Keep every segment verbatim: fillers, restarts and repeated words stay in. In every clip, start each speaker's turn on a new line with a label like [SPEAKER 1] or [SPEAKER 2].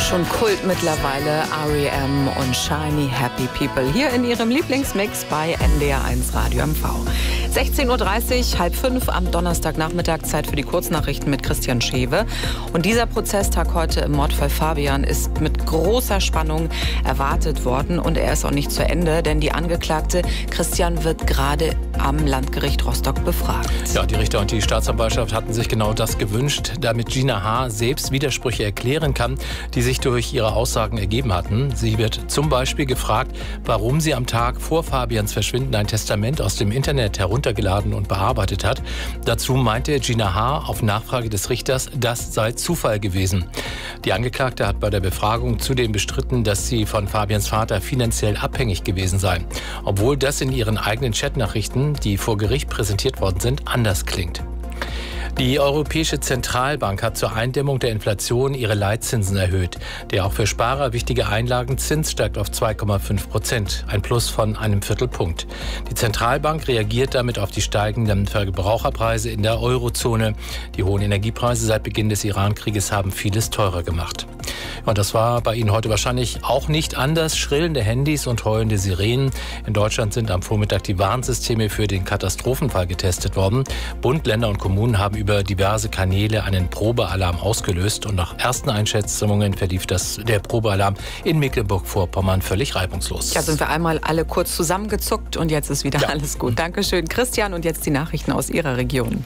[SPEAKER 1] Schon Kult mittlerweile, R E M und Shiny Happy People hier in ihrem Lieblingsmix bei N D R eins Radio M V. sechzehn Uhr dreißig, halb fünf am Donnerstagnachmittag, Zeit für die Kurznachrichten mit Christian Schewe. Und dieser Prozesstag heute im Mordfall Fabian ist mit großer Spannung erwartet worden. Und er ist auch nicht zu Ende, denn die Angeklagte Christian wird gerade am Landgericht Rostock befragt.
[SPEAKER 2] Ja, die Richter und die Staatsanwaltschaft hatten sich genau das gewünscht, damit Gina H. selbst Widersprüche erklären kann, die sich durch ihre Aussagen ergeben hatten. Sie wird zum Beispiel gefragt, warum sie am Tag vor Fabians Verschwinden ein Testament aus dem Internet heruntergeladen und bearbeitet hat. Dazu meinte Gina H. auf Nachfrage des Richters, das sei Zufall gewesen. Die Angeklagte hat bei der Befragung zudem bestritten, dass sie von Fabians Vater finanziell abhängig gewesen sei. Obwohl das in ihren eigenen Chatnachrichten, die vor Gericht präsentiert worden sind, anders klingt. Die Europäische Zentralbank hat zur Eindämmung der Inflation ihre Leitzinsen erhöht. Der auch für Sparer wichtige Einlagenzins steigt auf zwei Komma fünf Prozent, ein Plus von einem Viertelpunkt. Die Zentralbank reagiert damit auf die steigenden Verbraucherpreise in der Eurozone. Die hohen Energiepreise seit Beginn des Iran-Krieges haben vieles teurer gemacht. Und das war bei Ihnen heute wahrscheinlich auch nicht anders. Schrillende Handys und heulende Sirenen. In Deutschland sind am Vormittag die Warnsysteme für den Katastrophenfall getestet worden. Bund, Länder und Kommunen haben über diverse Kanäle einen Probealarm ausgelöst. Und nach ersten Einschätzungen verlief das, der Probealarm in Mecklenburg-Vorpommern völlig reibungslos.
[SPEAKER 1] Ja, sind wir einmal alle kurz zusammengezuckt und jetzt ist wieder ja. alles gut. Dankeschön, Christian. Und jetzt die Nachrichten aus Ihrer Region.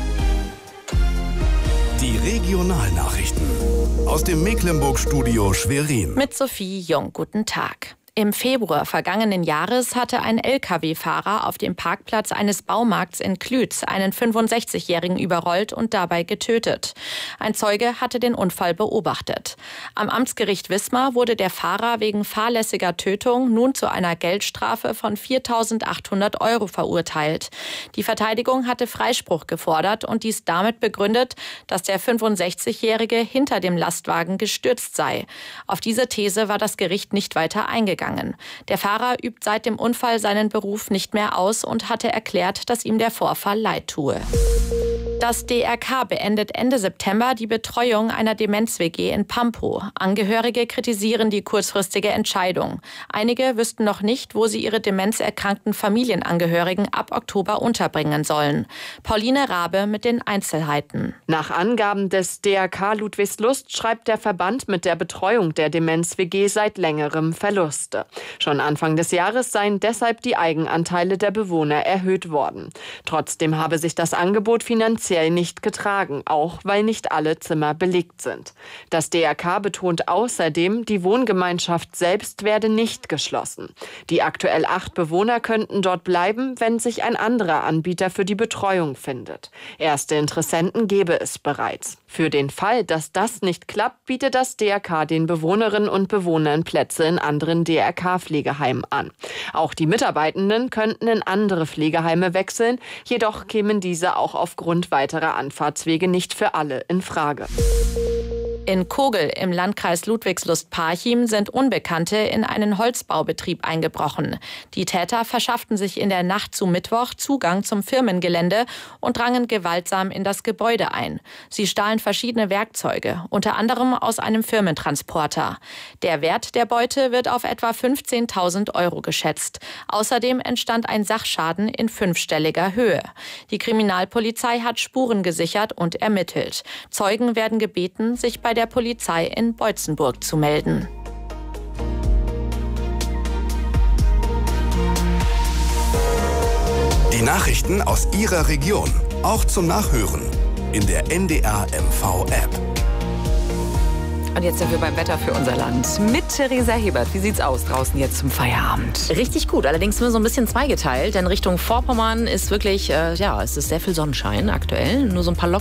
[SPEAKER 3] Die Regionalnachrichten aus dem Mecklenburg-Studio Schwerin.
[SPEAKER 4] Mit Sophie Jung, guten Tag. Im Februar vergangenen Jahres hatte ein L K W-Fahrer auf dem Parkplatz eines Baumarkts in Klütz einen fünfundsechzigjährigen überrollt und dabei getötet. Ein Zeuge hatte den Unfall beobachtet. Am Amtsgericht Wismar wurde der Fahrer wegen fahrlässiger Tötung nun zu einer Geldstrafe von viertausendachthundert Euro verurteilt. Die Verteidigung hatte Freispruch gefordert und dies damit begründet, dass der fünfundsechzigjährige hinter dem Lastwagen gestürzt sei. Auf diese These war das Gericht nicht weiter eingegangen. Der Fahrer übt seit dem Unfall seinen Beruf nicht mehr aus und hatte erklärt, dass ihm der Vorfall leid tue. Das D R K beendet Ende September die Betreuung einer Demenz-W G in Pampow. Angehörige kritisieren die kurzfristige Entscheidung. Einige wüssten noch nicht, wo sie ihre demenzerkrankten Familienangehörigen ab Oktober unterbringen sollen. Pauline Rabe mit den Einzelheiten.
[SPEAKER 5] Nach Angaben des D R K Ludwigslust schreibt der Verband mit der Betreuung der Demenz-W G seit längerem Verluste. Schon Anfang des Jahres seien deshalb die Eigenanteile der Bewohner erhöht worden. Trotzdem habe sich das Angebot finanziell nicht getragen, auch weil nicht alle Zimmer belegt sind. Das D R K betont außerdem, die Wohngemeinschaft selbst werde nicht geschlossen. Die aktuell acht Bewohner könnten dort bleiben, wenn sich ein anderer Anbieter für die Betreuung findet. Erste Interessenten gebe es bereits. Für den Fall, dass das nicht klappt, bietet das D R K den Bewohnerinnen und Bewohnern Plätze in anderen D R K-Pflegeheimen an. Auch die Mitarbeitenden könnten in andere Pflegeheime wechseln, jedoch kämen diese auch aufgrund weiterer Anfahrtswege nicht für alle in Frage.
[SPEAKER 4] In Kogel im Landkreis Ludwigslust-Parchim sind Unbekannte in einen Holzbaubetrieb eingebrochen. Die Täter verschafften sich in der Nacht zu Mittwoch Zugang zum Firmengelände und drangen gewaltsam in das Gebäude ein. Sie stahlen verschiedene Werkzeuge, unter anderem aus einem Firmentransporter. Der Wert der Beute wird auf etwa fünfzehntausend Euro geschätzt. Außerdem entstand ein Sachschaden in fünfstelliger Höhe. Die Kriminalpolizei hat Spuren gesichert und ermittelt. Zeugen werden gebeten, sich bei der Polizei in Beutzenburg zu melden.
[SPEAKER 3] Die Nachrichten aus Ihrer Region, auch zum Nachhören in der N D R M V-App.
[SPEAKER 1] Und jetzt sind wir beim Wetter für unser Land mit Theresa Hebert. Wie sieht's aus draußen jetzt zum Feierabend?
[SPEAKER 6] Richtig gut, allerdings nur so ein bisschen zweigeteilt, denn Richtung Vorpommern ist wirklich, äh, ja, es ist sehr viel Sonnenschein aktuell, nur so ein paar Locken